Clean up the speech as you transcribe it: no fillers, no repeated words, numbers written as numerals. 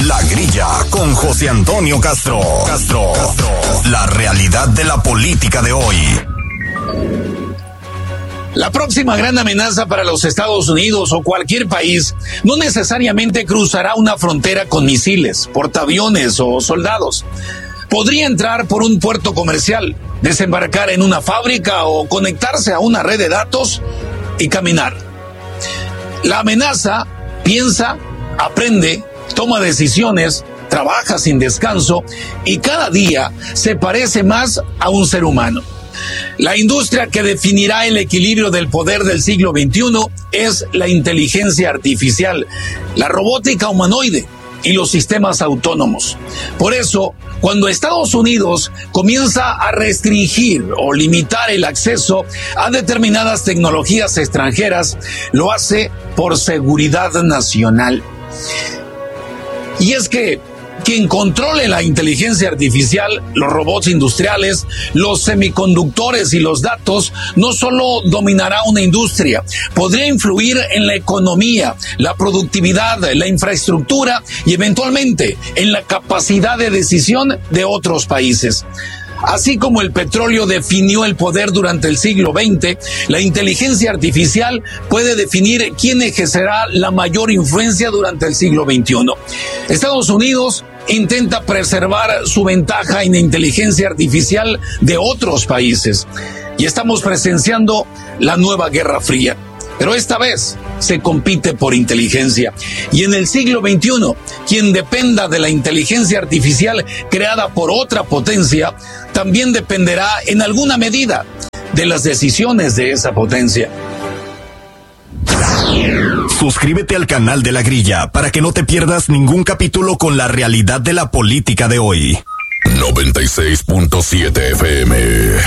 La Grilla con José Antonio Castro. La realidad de la política de hoy. La próxima gran amenaza para los Estados Unidos o cualquier país no necesariamente cruzará una frontera con misiles, portaaviones o soldados. Podría entrar por un puerto comercial, desembarcar en una fábrica o conectarse a una red de datos y caminar. La amenaza piensa, aprende, toma decisiones, trabaja sin descanso y cada día se parece más a un ser humano. La industria que definirá el equilibrio del poder del siglo XXI es la inteligencia artificial, la robótica humanoide y los sistemas autónomos. Por eso, cuando Estados Unidos comienza a restringir o limitar el acceso a determinadas tecnologías extranjeras, lo hace por seguridad nacional. Y es que quien controle la inteligencia artificial, los robots industriales, los semiconductores y los datos, no solo dominará una industria, podría influir en la economía, la productividad, la infraestructura y eventualmente en la capacidad de decisión de otros países. Así como el petróleo definió el poder durante el siglo XX, la inteligencia artificial puede definir quién ejercerá la mayor influencia durante el siglo XXI. Estados Unidos intenta preservar su ventaja en la inteligencia artificial de otros países y estamos presenciando la nueva Guerra Fría. Pero esta vez se compite por inteligencia. Y en el siglo XXI, quien dependa de la inteligencia artificial creada por otra potencia, también dependerá en alguna medida de las decisiones de esa potencia. Suscríbete al canal de La Grilla para que no te pierdas ningún capítulo con la realidad de la política de hoy. 96.7 FM